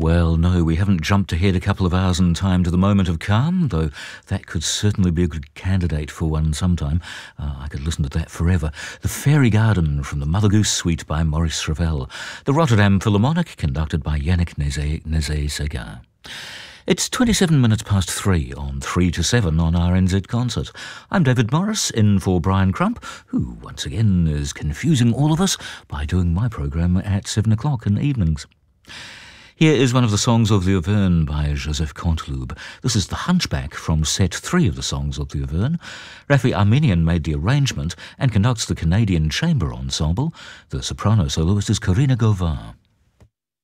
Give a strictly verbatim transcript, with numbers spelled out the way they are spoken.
Well, no, we haven't jumped ahead a couple of hours in time to the moment of calm, though that could certainly be a good candidate for one sometime. Uh, I could listen to that forever. The Fairy Garden from the Mother Goose Suite by Maurice Ravel. The Rotterdam Philharmonic, conducted by Yannick Nézet-Séguin. It's twenty-seven minutes past three on three to seven on R N Z Concert. I'm David Morris, in for Brian Crump, who once again is confusing all of us by doing my programme at seven o'clock in the evenings. Here is one of the songs of the Auvergne by Joseph Canteloube. This is The Hunchback from set three of the Songs of the Auvergne. Rafi Armenian made the arrangement and conducts the Canadian Chamber Ensemble. The soprano soloist is Corinna Gauvin.